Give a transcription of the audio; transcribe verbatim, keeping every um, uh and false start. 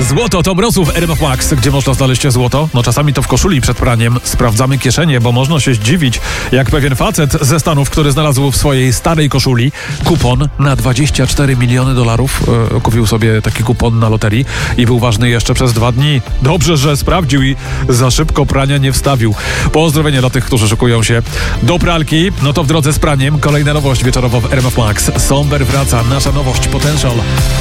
Złoto to Mrozów R M F Max. Gdzie można znaleźć złoto? No czasami to w koszuli przed praniem. Sprawdzamy kieszenie, bo można się zdziwić, jak pewien facet ze Stanów, który znalazł w swojej starej koszuli kupon na dwadzieścia cztery miliony dolarów. E, kupił sobie taki kupon na loterii i był ważny jeszcze przez dwa dni. Dobrze, że sprawdził i za szybko prania nie wstawił. Pozdrowienia dla tych, którzy szykują się do pralki. No to w drodze z praniem kolejna nowość wieczorowa w R M F Max. Somber wraca, nasza nowość Potential.